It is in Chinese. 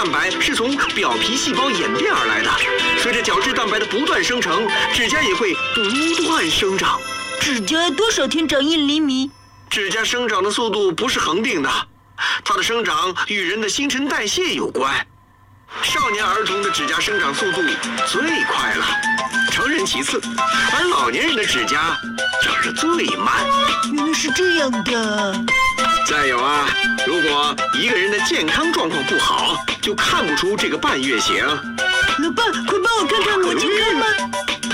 蛋白是从表皮细胞演变而来的。随着角质蛋白的不断生成，指甲也会不断生长。 指甲多少天长1厘米？ 指甲生长的速度不是恒定的，它的生长与人的新陈代谢有关。少年儿童的指甲生长速度最快了，成人其次，而老年人的指甲长得最慢。 原来是这样的。 再有啊，如果一个人的健康状况不好，就看不出这个半月形。 老爸，快帮我看看我健康吗？